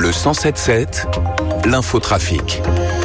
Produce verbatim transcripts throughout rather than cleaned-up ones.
Le cent sept sept, l'infotrafic.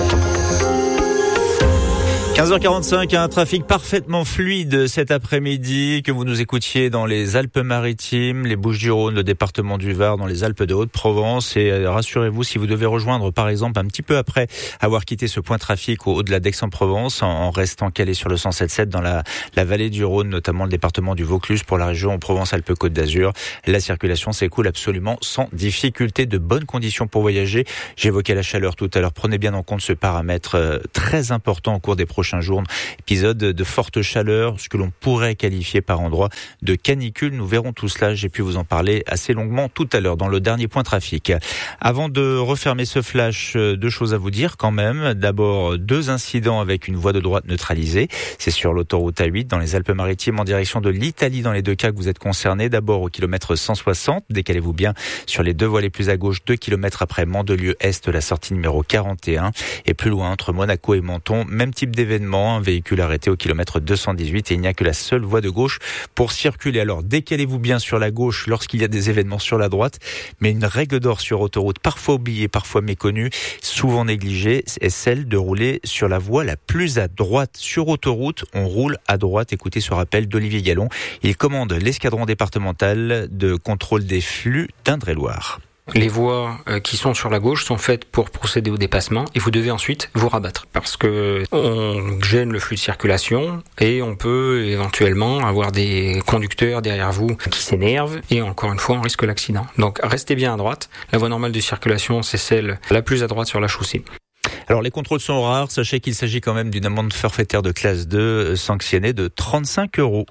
quinze heures quarante-cinq, un trafic parfaitement fluide cet après-midi, que vous nous écoutiez dans les Alpes-Maritimes, les Bouches-du-Rhône, le département du Var, dans les Alpes de Haute-Provence. Et rassurez-vous, si vous devez rejoindre par exemple un petit peu après avoir quitté ce point trafic au-delà d'Aix-en-Provence, en, en restant calé sur le cent sept sept dans la, la vallée du Rhône, notamment le département du Vaucluse pour la région Provence-Alpes-Côte d'Azur, la circulation s'écoule absolument sans difficulté, de bonnes conditions pour voyager. J'évoquais la chaleur tout à l'heure, prenez bien en compte ce paramètre euh, très important au cours des prochains jour, épisode de forte chaleur, ce que l'on pourrait qualifier par endroits de canicule. Nous verrons tout cela, j'ai pu vous en parler assez longuement tout à l'heure dans le dernier point trafic. Avant de refermer ce flash, deux choses à vous dire quand même. D'abord, deux incidents avec une voie de droite neutralisée. C'est sur l'autoroute A huit dans les Alpes-Maritimes en direction de l'Italie, dans les deux cas que vous êtes concernés. D'abord au kilomètre cent soixante, décalez-vous bien sur les deux voies les plus à gauche, deux kilomètres après Mandelieu-Est, la sortie numéro quarante et un. Et plus loin, entre Monaco et Menton, même type d'événement. Un véhicule arrêté au kilomètre deux cent dix-huit et il n'y a que la seule voie de gauche pour circuler. Alors décalez-vous bien sur la gauche lorsqu'il y a des événements sur la droite, mais une règle d'or sur autoroute, parfois oubliée, parfois méconnue, souvent négligée, est celle de rouler sur la voie la plus à droite. Sur autoroute, on roule à droite. Écoutez ce rappel d'Olivier Gallon. Il commande l'escadron départemental de contrôle des flux d'Indre-et-Loire. Les voies qui sont sur la gauche sont faites pour procéder au dépassement et vous devez ensuite vous rabattre parce que on gêne le flux de circulation et on peut éventuellement avoir des conducteurs derrière vous qui s'énervent et encore une fois on risque l'accident. Donc restez bien à droite. La voie normale de circulation, c'est celle la plus à droite sur la chaussée. Alors les contrôles sont rares, sachez qu'il s'agit quand même d'une amende forfaitaire de classe deux sanctionnée de trente-cinq euros.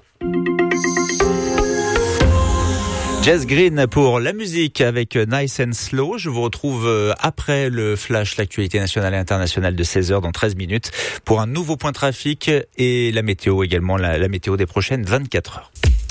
Jess Green pour la musique avec Nice and Slow. Je vous retrouve après le flash, l'actualité nationale et internationale de seize heures dans treize minutes pour un nouveau point trafic et la météo également, la, la météo des prochaines vingt-quatre heures.